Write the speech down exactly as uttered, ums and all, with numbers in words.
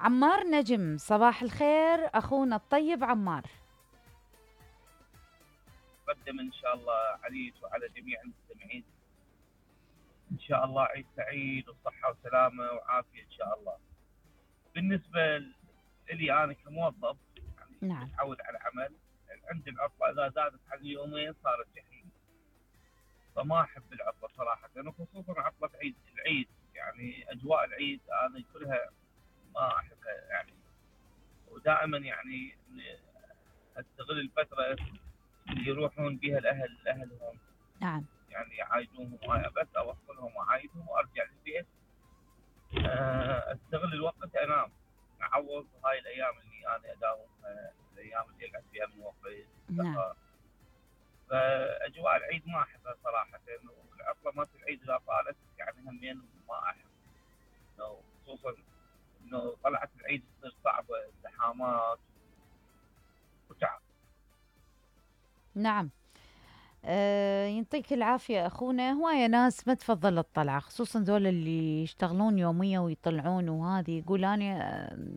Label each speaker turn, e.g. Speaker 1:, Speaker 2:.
Speaker 1: عمار نجم، صباح الخير أخونا الطيب عمار.
Speaker 2: قدم ان شاء الله عليك وعلى جميع المستمعين. ان شاء الله عيد سعيد وصحه وسلامه وعافيه ان شاء الله. بالنسبه لي انا كموظف يعني
Speaker 1: نعم.
Speaker 2: متعود على العمل، عندي العطله اذا زادت عن يومين صارت جحيم. فما احب العطله صراحه، وخصوصا عطله عيد العيد. يعني اجواء العيد انا كلها ما احبها يعني. ودائما يعني استغل الفتره اللي يروحون بها الاهل لاهلهم،
Speaker 1: نعم.
Speaker 2: يعني يعايدوهم معايا، بس اوصلهم واعايدهم وارجع للبيت. آه، استغل الوقت انام، اعوض هاي الايام اللي انا اداومها، الايام اللي اقعد فيها من وقت
Speaker 1: نعم.
Speaker 2: سهر. فاجواء العيد ما احبها صراحه، والعطله مالت العيد اذا طالت يعني همين ما احب. إنه خصوصا انه طلعت العيد تصير صعبه، زحامات وتعب.
Speaker 1: نعم. أه يعطيك العافية أخونا. هواية ناس ما تفضل الطلعة، خصوصا ذول اللي يشتغلون يومية ويطلعون، وهذه يقول أنا آه،